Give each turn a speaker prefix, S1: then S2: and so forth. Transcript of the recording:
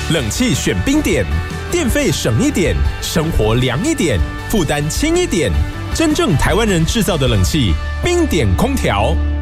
S1: 冷气选冰点，电费省一点，生活凉一点，负担轻一点。真正台湾人制造的冷气，冰点空调。